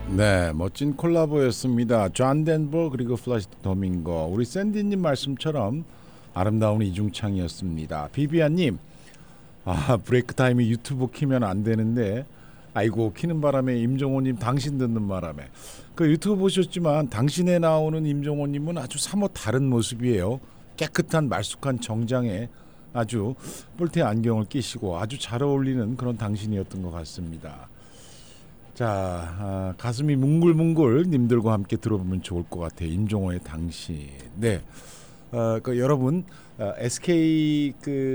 네, 멋진 콜라보였습니다. 존 덴버 그리고 플래시 도밍고. 우리 샌디님 말씀처럼 아름다운 이중창이었습니다. 비비안님, 브레이크 타임이 유튜브 키면 안 되는데, 아이고 키는 바람에 임종호님 당신 듣는 바람에 그 유튜브 보셨지만 당신에 나오는 임종호님은 아주 사뭇 다른 모습이에요. 깨끗한 말쑥한 정장에 아주 뿔테 안경을 끼시고 아주 잘 어울리는 그런 당신이었던 것 같습니다. 자, 가슴이 뭉글뭉글 님들과 함께 들어보면 좋을 것 같아요. 임종호의 당신. 네, 여러분 SK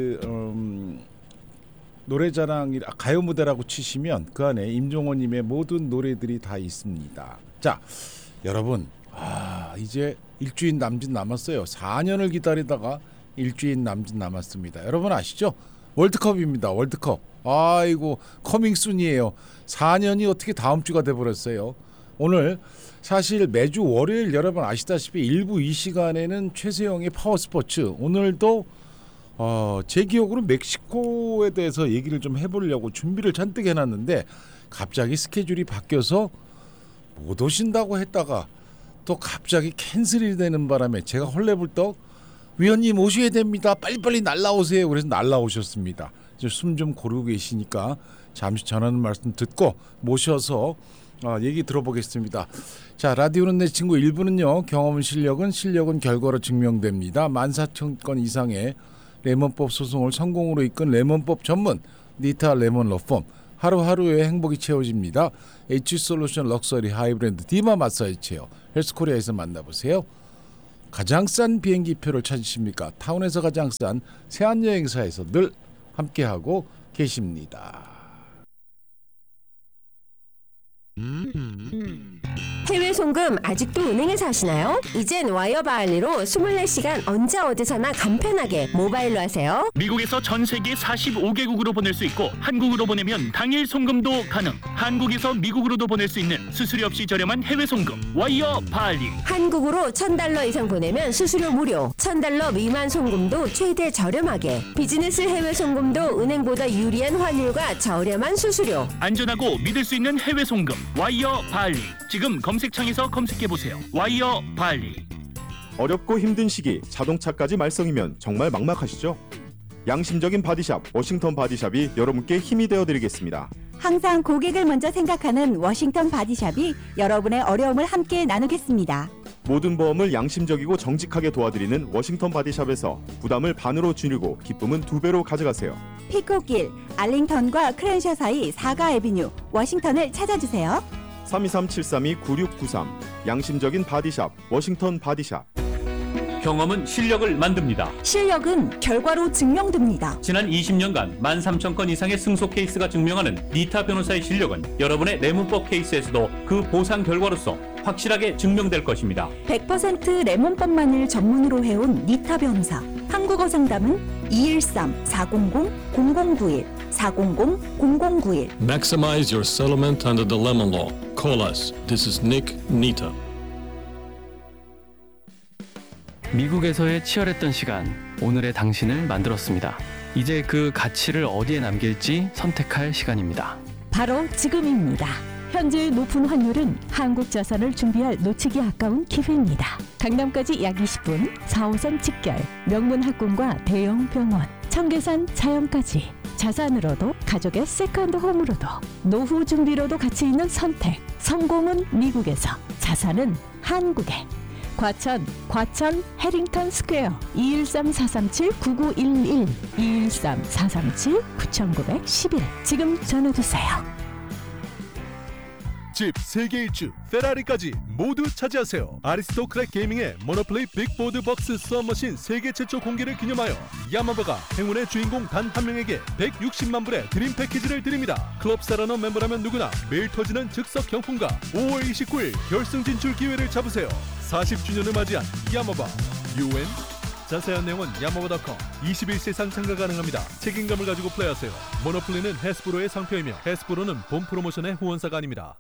노래자랑 가요 무대라고 치시면 그 안에 임종호님의 모든 노래들이 다 있습니다. 자, 여러분, 이제 일주일 남짓 남았어요. 4년을 기다리다가 일주일 남짓 남았습니다. 여러분 아시죠? 월드컵입니다. 월드컵. 아이고 커밍순이에요. 4년이 어떻게 다음 주가 돼버렸어요. 오늘 사실 매주 월요일 여러분 아시다시피 일부 이 시간에는 최세영의 파워스포츠, 오늘도 제 기억으로 멕시코에 대해서 얘기를 좀 해보려고 준비를 잔뜩 해놨는데 갑자기 스케줄이 바뀌어서 못 오신다고 했다가 또 갑자기 캔슬이 되는 바람에 제가 헐레벌떡 위원님 오셔야 됩니다. 빨리빨리 날라오세요. 그래서 날라오셨습니다. 숨 좀 고르고 계시니까 잠시 전하는 말씀 듣고 모셔서 얘기 들어보겠습니다. 자, 라디오는 내 친구 1부는요. 경험은 실력은 결과로 증명됩니다. 14,000건 이상의 레몬법 소송을 성공으로 이끈 레몬법 전문 니타 레몬 러펌. 하루하루의 행복이 채워집니다. H솔루션 럭셔리 하이브랜드 디마 마사지 체어 헬스코리아에서 만나보세요. 가장 싼 비행기표를 찾으십니까? 타운에서 가장 싼 세안여행사에서 늘 함께하고 계십니다. 해외 송금 아직도 은행에서 하시나요? 이젠 와이어바알리로 24시간 언제 어디서나 간편하게 모바일로 하세요. 미국에서 전 세계 45개국으로 보낼 수 있고 한국으로 보내면 당일 송금도 가능. 한국에서 미국으로도 보낼 수 있는 수수료 없이 저렴한 해외 송금 와이어바알리. 한국으로 $1,000 이상 보내면 수수료 무료. $1,000 미만 송금도 최대 저렴하게. 비즈니스 해외 송금도 은행보다 유리한 환율과 저렴한 수수료. 안전하고 믿을 수 있는 해외 송금 와이어바알리. 지금 검색창에서 검색해보세요. 와이어바알리. 어렵고 힘든 시기 자동차까지 말썽이면 정말 막막하시죠? 양심적인 바디샵 워싱턴 바디샵이 여러분께 힘이 되어드리겠습니다. 항상 고객을 먼저 생각하는 워싱턴 바디샵이 여러분의 어려움을 함께 나누겠습니다. 모든 보험을 양심적이고 정직하게 도와드리는 워싱턴 바디샵에서 부담을 반으로 줄이고 기쁨은 2배로 가져가세요. 피코길, 알링턴과 크랜셔 사이 4가 애비뉴 워싱턴을 찾아주세요. 323-732-9693 양심적인 바디샵 워싱턴 바디샵. 경험은 실력을 만듭니다. 실력은 결과로 증명됩니다. 지난 20년간 13,000건 이상의 승소 케이스가 증명하는 니타 변호사의 실력은 여러분의 레몬법 케이스에서도 그 보상 결과로서 확실하게 증명될 것입니다. 100% 레몬법만을 전문으로 해온 니타 변호사. 한국어 상담은 213-400-0091 400-0091. Maximize your settlement under the lemon law. Call us. This is Nick Nita. 미국에서의 치열했던 시간, 오늘의 당신을 만들었습니다. 이제 그 가치를 어디에 남길지 선택할 시간입니다. 바로 지금입니다. 현재의 높은 환율은 한국 자산을 준비할 놓치기 아까운 기회입니다. 강남까지 약 20분, 4호선 직결, 명문 학군과 대형 병원, 청계산 자연까지. 자산으로도 가족의 세컨드 홈으로도 노후 준비로도 가치 있는 선택. 성공은 미국에서, 자산은 한국에. 과천 해링턴 스퀘어 213-437-9911 213-437-9911 지금 전화주세요. 집 세계일주 페라리까지 모두 차지하세요. 아리스토크랙 게이밍의 모노플레이 빅보드 박스 수압머신 세계 최초 공개를 기념하여 야마바가 행운의 주인공 단 한 명에게 160만 불의 드림 패키지를 드립니다. 클럽 사라너 멤버라면 누구나 매일 터지는 즉석 경품과 5월 29일 결승 진출 기회를 잡으세요. 40주년을 맞이한 야마바 UN. 자세한 내용은 야마바.com. 21세상 참가 가능합니다. 책임감을 가지고 플레이하세요. 모노플레이는 해스브로의 상표이며 해스브로는 본 프로모션의 후원사가 아닙니다.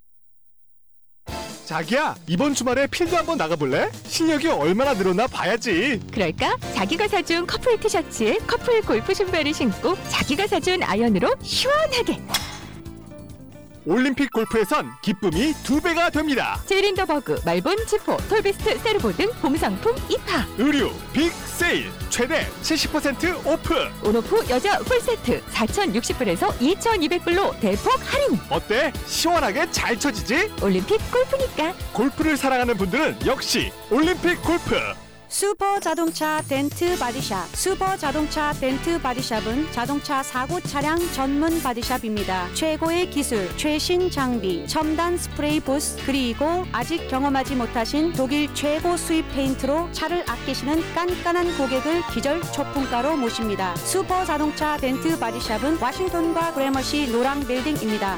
자기야, 이번 주말에 필드 한번 나가볼래? 실력이 얼마나 늘었나 봐야지. 그럴까? 자기가 사준 커플 티셔츠에 커플 골프 신발을 신고 자기가 사준 아이언으로 시원하게. 올림픽 골프에선 기쁨이 2배가 됩니다. 제일인더버그, 말본, 지포, 톨비스트, 세르보 등 봄상품 입하. 의류 빅 세일 최대 70% 오프. 온오프 여자 풀세트 4,060불에서 2,200불로 대폭 할인. 어때? 시원하게 잘 쳐지지? 올림픽 골프니까. 골프를 사랑하는 분들은 역시 올림픽 골프. 슈퍼 자동차 덴트 바디샵. 슈퍼 자동차 덴트 바디샵은 자동차 사고 차량 전문 바디샵입니다. 최고의 기술, 최신 장비, 첨단 스프레이 부스, 그리고 아직 경험하지 못하신 독일 최고 수입 페인트로 차를 아끼시는 깐깐한 고객을 기절 초품가로 모십니다. 슈퍼 자동차 덴트 바디샵은 워싱턴과 그래머시 노랑 빌딩입니다.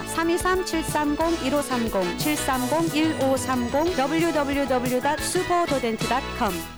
323-730-1530, 730-1530, www.superdent.com.